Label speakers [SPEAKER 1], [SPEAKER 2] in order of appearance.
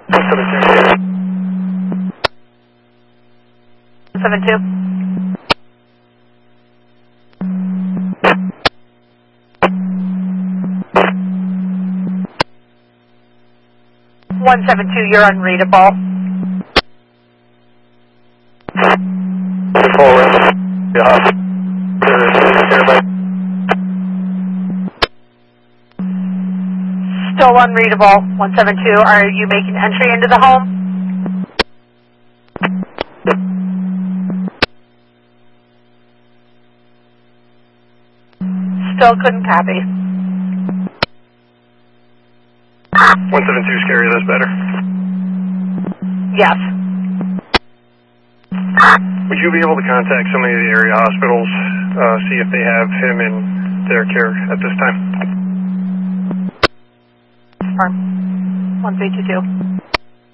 [SPEAKER 1] 172. 172, you're unreadable. Still unreadable. 172, are you making entry into the home? Still couldn't copy.
[SPEAKER 2] 172 scary, that's better.
[SPEAKER 1] Yes.
[SPEAKER 2] Would you be able to contact some of the area hospitals, see if they have him in their care at this time?
[SPEAKER 1] Firm. 1322.